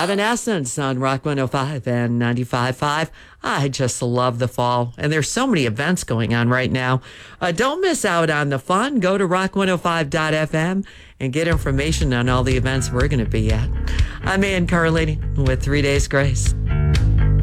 Evanescence on Rock 105 and 95.5. I just love the fall, and there's so many events going on right now. Don't miss out on the fun. Go to rock105.fm and get information on all the events we're going to be at. I'm Ann Carlini with 3 Days Grace.